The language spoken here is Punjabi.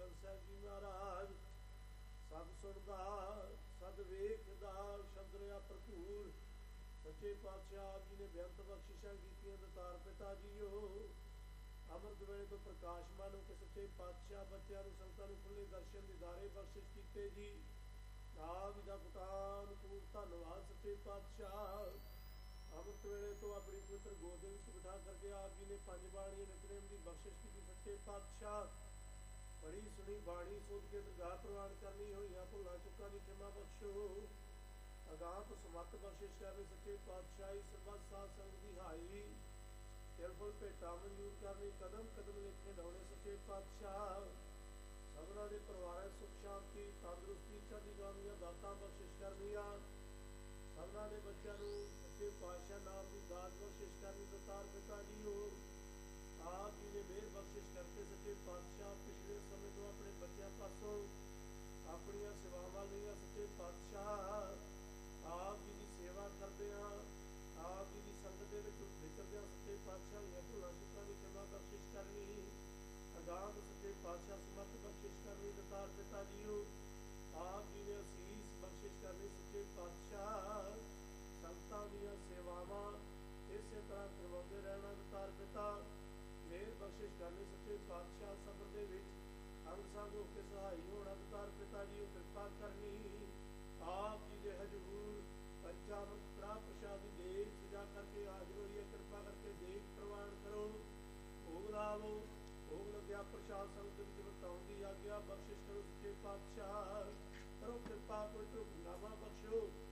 ਗ੍ਰੰਥ ਸਾਹਿਬ ਜੀ ਮਹਾਰਾਜ ਸਭ ਸੁਣਦਾ ਸਦ ਵੇਖਦਾ ਸ਼ਬਦ ਰਿਆ ਭਰਪੂਰ। ਸੱਚੇ ਪਾਤਸ਼ਾਹ ਆਪ ਜੀ ਨੇ ਬੇਅੰਤ ਬਖਸ਼ਿਸ਼ਾਂ ਕੀਤੀਆਂ। ਦਤਾਰ ਪਿਤਾ ਜੀਓ ਅੰਮ੍ਰਿਤ ਵੇਲੇ ਤੋਂ ਪ੍ਰਕਾਸ਼ਮਾਨ ਹੋ ਕੇ ਸੱਚੇ ਪਾਤਸ਼ਾਹ ਬੱਚਿਆਂ ਨੂੰ ਸੰਗਤਾਂ ਨੂੰ ਖੁੱਲੇ ਦਰਸ਼ਨ ਦਿਦਾਰੇ ਬਖਸ਼ਿਸ਼ ਕੀਤੇ ਜੀ। ਆਪ ਜੀ ਦਾ ਪੁਤਾਨ ਪੂਰ ਧੰਨਵਾਦ ਸੱਚੇ ਪਾਤਸ਼ਾਹ। ਅੰਮ੍ਰਿਤ ਵੇਲੇ ਤੋਂ ਆਪਣੀ ਪੁੱਤਰ ਗੋਦ ਦੇ ਵਿੱਚ ਬਿਠਾ ਕਰਕੇ ਆਪ ਜੀ ਨੇ ਪੰਜ ਬਾਣੀਆਂ ਨਿਤਨੇਮ ਦੀ ਬਖਸ਼ਿਸ਼ ਕੀਤੀ। ਸੱਚੇ ਪਾਤਸ਼ਾਹ ਬੜੀ ਸੁਣੀ ਬਾਣੀ ਸੋਧ ਕੇ ਦਰਗਾਹ ਪ੍ਰਵਾਨ ਕਰਨੀ ਹੋਈਆਂ ਭੁੱਲਾਂ ਚੁੱਕਾਂ ਦੀ ਖਿਮਾ ਬਖਸ਼ੋ। ਅਗਾਹ ਤੋਂ ਸਮੱਤ ਬਖਸ਼ਿਸ਼ ਕਰਨੀ ਸੱਚੇ ਪਾਤਸ਼ਾਹੀ। ਸਰਬੱਤ ਸਾਧ ਸੰਗਤ ਦੀ ਹਾਈ ਤਿਲ ਫੁੱਲ ਭੇਟਾਂ ਮਨਜ਼ੂਰ ਕਰਨੀ। ਕਦਮ ਕਦਮ ਲੇਖੇ ਡਾਉਣੇ ਸੱਚੇ ਪਾਤਸ਼ਾਹ। ਸਭਨਾਂ ਦੇ ਪਰਿਵਾਰਾਂ ਸੁੱਖ ਸ਼ਾਂਤੀ ਤੰਦਰੁਸਤੀ ਚੜ੍ਹਦੀ ਕਲਾ ਦੀਆਂ ਦਾਤਾਂ ਬਖਸ਼ਿਸ਼ ਕਰਨੀਆਂ। ਸਭਨਾਂ ਦੇ ਬੱਚਿਆਂ ਨੂੰ ਸੱਚੇ ਪਾਤਸ਼ਾਹ ਨਾਮ ਦੀ ਦਾਤ ਬਖਸ਼ਿਸ਼ ਕਰਨੀ। ਦਤਾਰ ਪਿਤਾ ਜੀਓ ਆਪ ਜੀ ਨੇ ਮਿਹਰ ਬਖਸ਼ਿਸ਼ ਕਰਕੇ ਸੱਚੇ ਪਾਤਸ਼ਾਹ ਪਿਛਲੇ ਸਮੇਂ ਤੋਂ ਆਪਣੇ ਬੱਚਿਆਂ ਪਾਸੋਂ ਆਪਣੀਆਂ ਸੇਵਾਵਾਂ ਲਈਆਂ। ਸੱਚੇ ਪਾਤਸ਼ਾਹ ਆਪ ਜੀ ਦੀ ਸੇਵਾ ਕਰਦਿਆਂ ਆਪ ਜੀ ਦੀ ਸੰਗਤ ਦੇ ਵਿੱਚ ਵਿਚਰਦਿਆਂ ਸੱਚੇ ਪਾਤਸ਼ਾਹ ਦੀਆਂ ਭੁੱਲਾਂ ਚੁੱਕਾਂ ਦੀ ਖਿਮਾ ਬਖਸ਼ਿਸ਼ ਕਰਨੀ। ਅਗਾਹ ਸੱਚੇ ਪਾਤਸ਼ਾਹ ਸਮਰਥ ਬਖਸ਼ਿਸ਼ ਕਰਨੀ। ਦਤਾਰ ਪਿਤਾ ਜੀਓ ਆਪ ਜੀ ਨੇ ਅਸੀਸ ਬਖਸ਼ਿਸ਼ ਕਰਨੀ। ਸੱਚੇ ਪਾਤਸ਼ਾਹ ਸੰਗਤਾਂ ਦੀਆਂ ਸੇਵਾਵਾਂ ਇਸੇ ਤਰ੍ਹਾਂ ਕਰਵਾਉਂਦੇ ਰਹਿਣਾ। ਦਤਾਰ ਪਿਤਾ ਮਿਹਰ ਬਖਸ਼ਿਸ਼ ਕਰਨੀ। ਸੱਚੇ ਪਾਤਸ਼ਾਹ ਸਬਰ ਦੇ ਵਿੱਚ ਅੰਗ ਸੰਗ ਹੋ ਕੇ ਸਹਾਈ ਹੋਣਾ। ਦਤਾਰ ਪਿਤਾ ਜੀ ਉਹ ਕਿਰਪਾ ਕਰਨੀ। ਆਪ ਜੀ ਦੇ ਹਜ਼ੂਰ ਪੰਚਾਮ੍ਰਿਤ ਕੜਾਹ ਪ੍ਰਸ਼ਾਦ ਦੀ ਦੇਗ ਸਜਾ ਕਰਕੇ ਹਾਜ਼ਰ ਹੋਈ ਹੈ। ਕਿਰਪਾ ਕਰਕੇ ਦੇਗ ਪ੍ਰਵਾਨ ਕਰੋ। ਭੋਗ ਲਾਵੋ। ਭੋਗ ਲੱਗਿਆ ਪ੍ਰਸ਼ਾਦ ਸੰਗਤ ਵਿੱਚ ਵਰਤਾਉਣ ਦੀ ਆਗਿਆ ਬਖਸ਼ਿਸ਼ ਕਰੋ। ਸੱਚੇ ਪਾਤਸ਼ਾਹ ਕਰੋ ਕਿਰਪਾ ਕੋਈ ਝੁਕਨਾਮਾ ਬਖਸ਼ੋ।